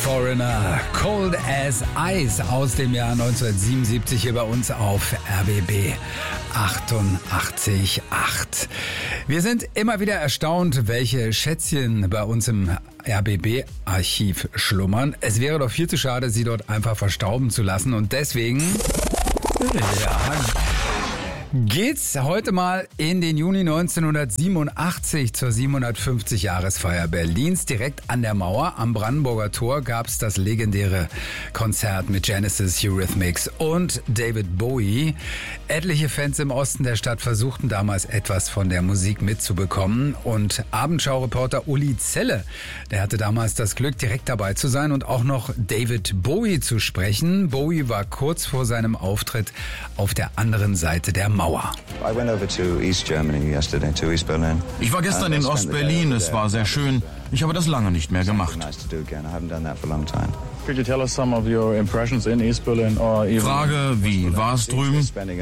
Foreigner, Cold as Ice aus dem Jahr 1977 hier bei uns auf RBB 88.8. Wir sind immer wieder erstaunt, welche Schätzchen bei uns im RBB-Archiv schlummern. Es wäre doch viel zu schade, sie dort einfach verstauben zu lassen und deswegen geht's heute mal in den Juni 1987 zur 750-Jahresfeier Berlins. Direkt an der Mauer am Brandenburger Tor gab's das legendäre Konzert mit Genesis, Eurythmics und David Bowie. Etliche Fans im Osten der Stadt versuchten damals etwas von der Musik mitzubekommen und Abendschau-Reporter Uli Zelle, der hatte damals das Glück, direkt dabei zu sein und auch noch David Bowie zu sprechen. Bowie war kurz vor seinem Auftritt auf der anderen Seite der Mauer. Ich war gestern in Ostberlin, es war sehr schön. Ich habe das lange nicht mehr gemacht. Frage, wie war es drüben?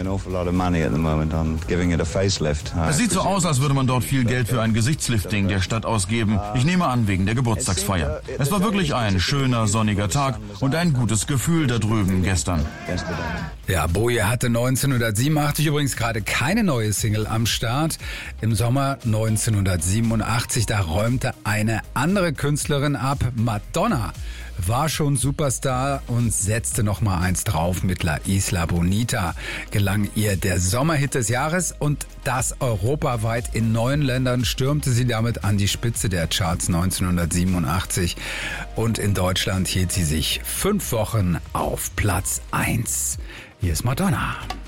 Es sieht so aus, als würde man dort viel Geld für ein Gesichtslifting der Stadt ausgeben. Ich nehme an, wegen der Geburtstagsfeier. Es war wirklich ein schöner, sonniger Tag und ein gutes Gefühl da drüben gestern. Ja, Bowie hatte 1987 übrigens gerade keine neue Single am Start. Im Sommer 1987, da räumte eine andere Künstlerin ab. Madonna war schon Superstar und setzte noch mal eins drauf. Mit La Isla Bonita gelang ihr der Sommerhit des Jahres und das europaweit in 9 Ländern stürmte sie damit an die Spitze der Charts 1987 und in Deutschland hielt sie sich 5 Wochen auf Platz 1. Hier ist Madonna.